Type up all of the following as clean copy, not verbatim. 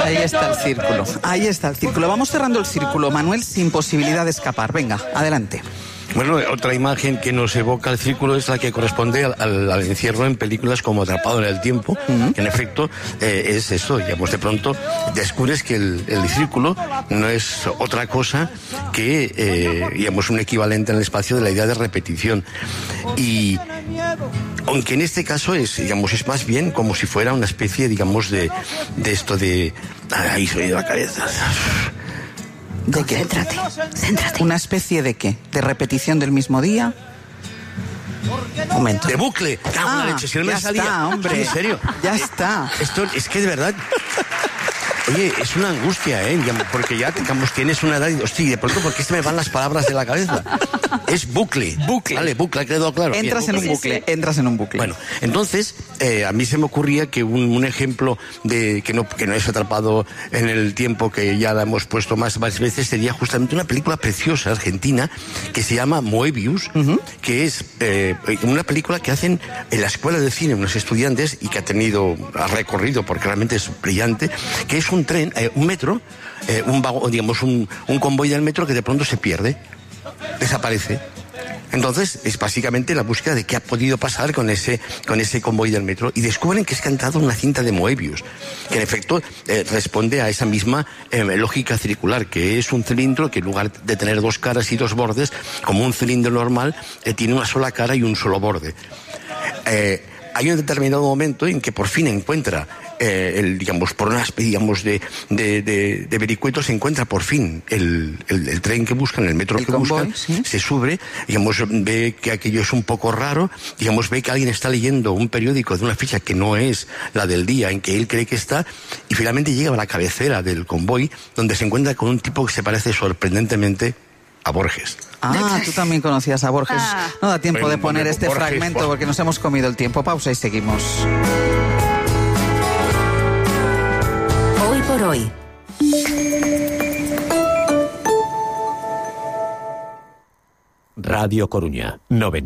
Ahí está el círculo. Ahí está el círculo. Vamos cerrando el círculo, Manuel, sin posibilidad de escapar. Venga, adelante. Bueno, otra imagen que nos evoca el círculo es la que corresponde al encierro en películas como Atrapado en el tiempo, que en efecto es eso, digamos, de pronto descubres que el círculo no es otra cosa que, digamos, un equivalente en el espacio de la idea de repetición. Y aunque en este caso es más bien como si fuera una especie, digamos, de esto de... Ahí se me ha ido la cabeza... ¿De qué? Céntrate. ¿Una especie de qué? ¿De repetición del mismo día? Un momento. ¡De bucle! ¡Cago en la leche! Si no me salía. Está, hombre. ¿En serio? Ya está. Esto es que de verdad... Oye, es una angustia, porque ya, digamos, tienes una edad y... Hostia, de pronto, ¿por qué se me van las palabras de la cabeza? Es bucle. Bucle. Vale, bucle, ha quedado claro. Entras bien, en un bucle, entras en un bucle. Bueno, entonces, a mí se me ocurría que un ejemplo de que no es Atrapado en el tiempo, que ya la hemos puesto más veces, sería justamente una película preciosa, argentina, que se llama Moebius, que es una película que hacen en la escuela de cine unos estudiantes y que ha recorrido, porque realmente es brillante, que es un tren, un metro, un vagón, digamos, un convoy del metro que de pronto se pierde, desaparece. Entonces es básicamente la búsqueda de qué ha podido pasar con ese convoy del metro, y descubren que es cantado una cinta de Moebius, que en efecto responde a esa misma lógica circular, que es un cilindro que en lugar de tener dos caras y dos bordes, como un cilindro normal, tiene una sola cara y un solo borde. Hay un determinado momento en que por fin encuentra por una especie, digamos, de vericuetos, se encuentra por fin el tren que buscan, el metro que buscan, ¿sí? Se sube, digamos, ve que aquello es un poco raro, digamos, ve que alguien está leyendo un periódico de una ficha que no es la del día en que él cree que está, y finalmente llega a la cabecera del convoy, donde se encuentra con un tipo que se parece sorprendentemente a Borges. Ah, tú también conocías a Borges. No da tiempo de poner este fragmento porque nos hemos comido el tiempo. Pausa y seguimos. Hoy por hoy. Radio Coruña,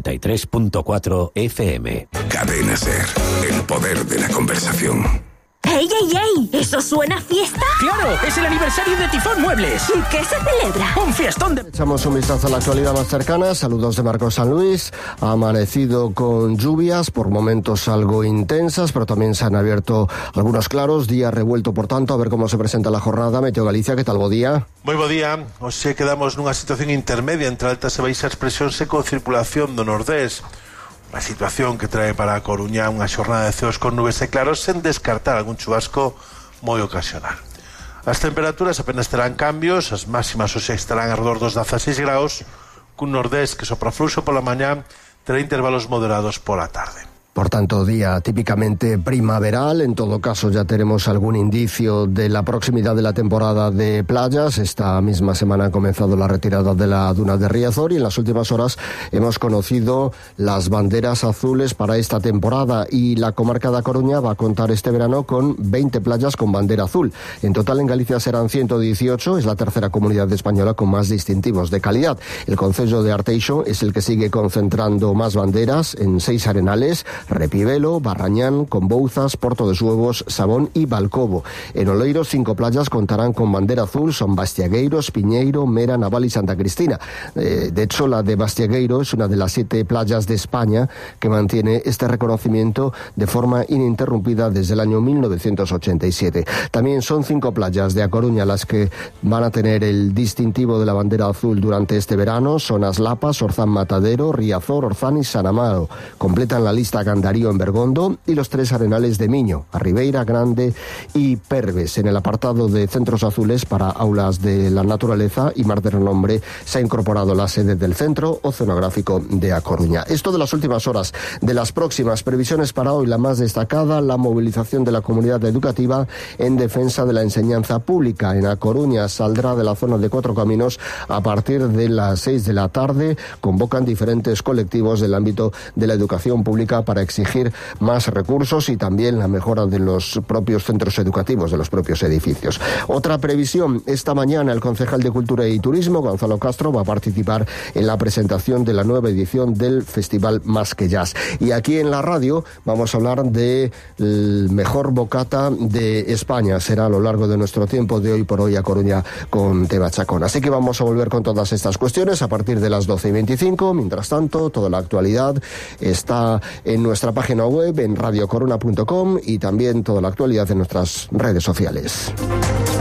93.4 FM. Cadena SER, el poder de la conversación. ¡Ey, ey, ey! ¿Eso suena a fiesta? ¡Claro! ¡Es el aniversario de Tifón Muebles! ¿Y qué se celebra? ¡Un fiestón de...! Echamos un vistazo a la actualidad más cercana. Saludos de Marcos San Luis. Ha amanecido con lluvias, por momentos algo intensas, pero también se han abierto algunos claros. Día revuelto, por tanto, a ver cómo se presenta la jornada. Meteo Galicia, ¿qué tal? Bo día? Moi bo día. Hoxe quedamos nunha situación intermedia entre altas e baixas presións e con circulación do nordés. Unha situación que trae para a Coruña unha xornada de ceos con nubes e claros, sen descartar algún chubasco moi ocasional. As temperaturas apenas terán cambios, as máximas hoxe estarán alrededor dos 16 graus, cun nordés que sopra fluxo pola mañá, terá intervalos moderados pola tarde. Por tanto, día típicamente primaveral. En todo caso, ya tenemos algún indicio de la proximidad de la temporada de playas. Esta misma semana ha comenzado la retirada de la duna de Riazor y en las últimas horas hemos conocido las banderas azules para esta temporada, y la comarca de A Coruña va a contar este verano con 20 playas con bandera azul. En total en Galicia serán 118, es la tercera comunidad española con más distintivos de calidad. El concello de Arteixo es el que sigue concentrando más banderas en 6 arenales: Repivelo, Barrañán, Conbouzas, Porto de Suevos, Sabón y Balcobo. En Oleiros, 5 playas contarán con bandera azul, son Bastiagueiros, Piñeiro, Mera, Naval y Santa Cristina. De hecho, la de Bastiagueiro es una de las 7 playas de España que mantiene este reconocimiento de forma ininterrumpida desde el año 1987. También son 5 playas de A Coruña las que van a tener el distintivo de la bandera azul durante este verano. Son As Lapas, Orzán Matadero, Riazor, Orzán y San Amaro. Completan la lista Gandarío en Bergondo y los 3 arenales de Miño, a Ribeira, Grande y Perves. En el apartado de centros azules para aulas de la naturaleza y mar de renombre se ha incorporado la sede del Centro Oceanográfico de A Coruña. Esto de las últimas horas. De las próximas previsiones para hoy, la más destacada, la movilización de la comunidad educativa en defensa de la enseñanza pública. En A Coruña saldrá de la zona de Cuatro Caminos a partir de las 6 de la tarde. Convocan diferentes colectivos del ámbito de la educación pública para para exigir más recursos y también la mejora de los propios centros educativos, de los propios edificios. Otra previsión, esta mañana el concejal de Cultura y Turismo, Gonzalo Castro, va a participar en la presentación de la nueva edición del Festival Más que Jazz. Y aquí en la radio vamos a hablar del mejor bocata de España. Será a lo largo de nuestro tiempo de Hoy por Hoy a Coruña con Teba Chacón. Así que vamos a volver con todas estas cuestiones a partir de las 12:25. Mientras tanto, toda la actualidad está en nuestra página web, en radiocorona.com, y también toda la actualidad en nuestras redes sociales.